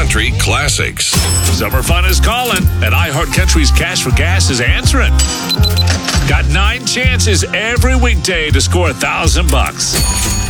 Country classics. Summer fun is calling, and iHeart Country's Cash for Gas is answering. Got 9 chances every weekday to score $1,000.